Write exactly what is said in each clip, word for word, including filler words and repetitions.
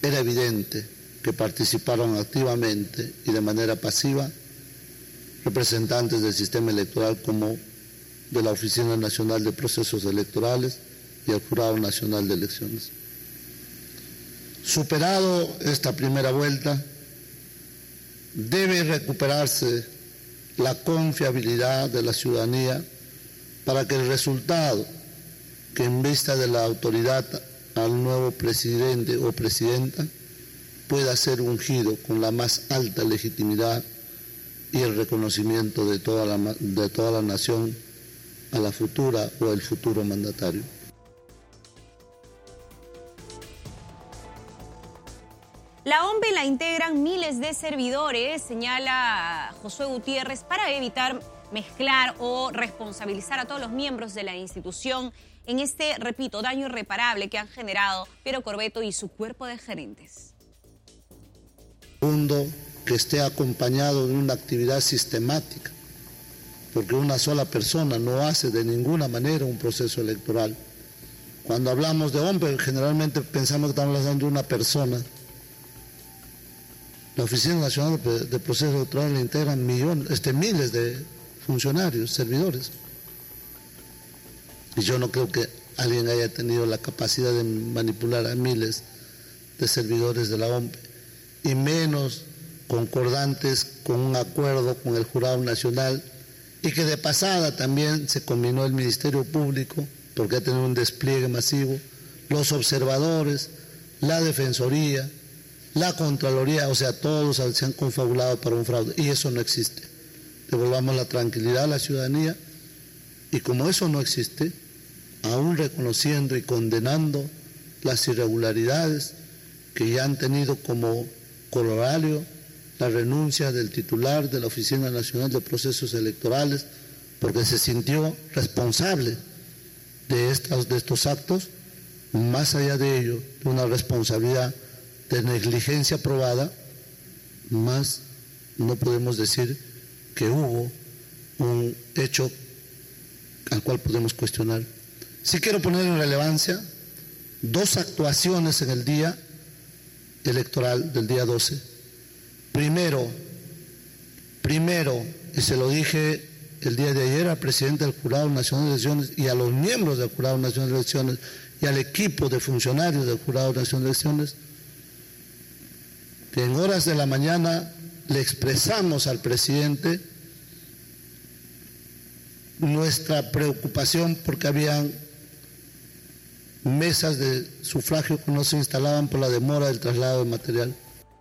era evidente que participaron activamente y de manera pasiva representantes del sistema electoral como de la Oficina Nacional de Procesos Electorales y el Jurado Nacional de Elecciones. Superado esta primera vuelta, debe recuperarse la confiabilidad de la ciudadanía para que el resultado que en vista de la autoridad al nuevo presidente o presidenta pueda ser ungido con la más alta legitimidad y el reconocimiento de toda la, de toda la nación a la futura o el futuro mandatario. La O M P E la integran miles de servidores, señala Josué Gutiérrez, para evitar mezclar o responsabilizar a todos los miembros de la institución en este, repito, daño irreparable que han generado Piero Corvetto y su cuerpo de gerentes. Segundo, que esté acompañado de una actividad sistemática, porque una sola persona no hace de ninguna manera un proceso electoral. Cuando hablamos de O M P E, generalmente pensamos que estamos hablando de una persona. La Oficina Nacional de Procesos Electorales la integran millones, este, miles de funcionarios, servidores. Y yo no creo que alguien haya tenido la capacidad de manipular a miles de servidores de la O M P E, y menos concordantes con un acuerdo con el Jurado Nacional, y que de pasada también se combinó el Ministerio Público, porque ha tenido un despliegue masivo, los observadores, la Defensoría, la Contraloría, o sea, todos se han confabulado para un fraude, y eso no existe. Devolvamos la tranquilidad a la ciudadanía, y como eso no existe, aún reconociendo y condenando las irregularidades que ya han tenido como corolario la renuncia del titular de la Oficina Nacional de Procesos Electorales, porque se sintió responsable de estos, de estos actos, más allá de ello, de una responsabilidad de negligencia probada, más no podemos decir que hubo un hecho al cual podemos cuestionar. Sí quiero poner en relevancia dos actuaciones en el día electoral del día doce. Primero, primero, y se lo dije el día de ayer al presidente del Jurado Nacional de Elecciones y a los miembros del Jurado Nacional de Elecciones y al equipo de funcionarios del Jurado Nacional de Elecciones, que en horas de la mañana le expresamos al presidente nuestra preocupación porque habían mesas de sufragio que no se instalaban por la demora del traslado de material.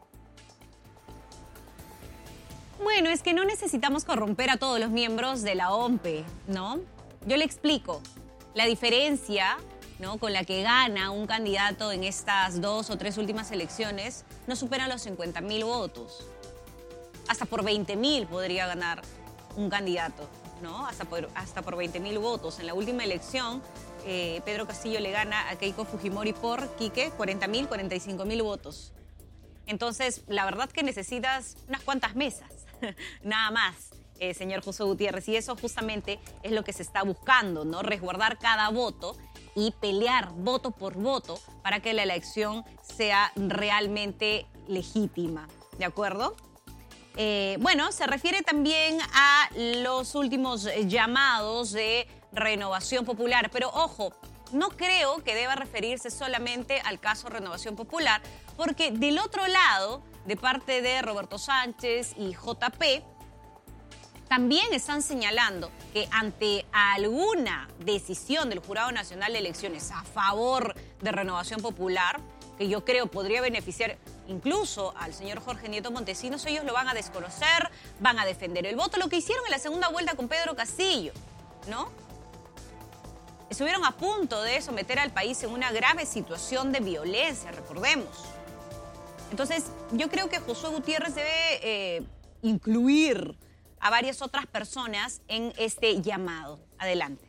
Bueno, es que no necesitamos corromper a todos los miembros de la O M P E, ¿no? Yo le explico. La diferencia, ¿no?, con la que gana un candidato en estas dos o tres últimas elecciones no supera los cincuenta mil votos. Hasta por veinte mil podría ganar un candidato, ¿no? Hasta por, hasta por veinte mil votos. En la última elección, eh, Pedro Castillo le gana a Keiko Fujimori por, Quique, cuarenta mil, cuarenta y cinco mil votos. Entonces, la verdad que necesitas unas cuantas mesas, nada más, eh, señor Josué Gutiérrez. Y eso justamente es lo que se está buscando, ¿no? Resguardar cada voto y pelear voto por voto para que la elección sea realmente legítima, ¿de acuerdo? Eh, bueno, se refiere también a los últimos llamados de Renovación Popular, pero ojo, no creo que deba referirse solamente al caso Renovación Popular, porque del otro lado, de parte de Roberto Sánchez y J P, también están señalando que ante alguna decisión del Jurado Nacional de Elecciones a favor de Renovación Popular, que yo creo podría beneficiar incluso al señor Jorge Nieto Montesinos, ellos lo van a desconocer, van a defender el voto, lo que hicieron en la segunda vuelta con Pedro Castillo, ¿no? Estuvieron a punto de someter al país en una grave situación de violencia, recordemos. Entonces, yo creo que Josué Gutiérrez debe eh, incluir a varias otras personas en este llamado. Adelante.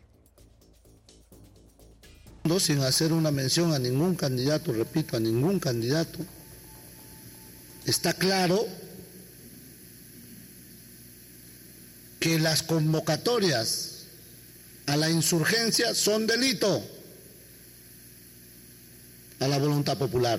Sin hacer una mención a ningún candidato, repito, a ningún candidato, está claro que las convocatorias a la insurgencia son delito a la voluntad popular.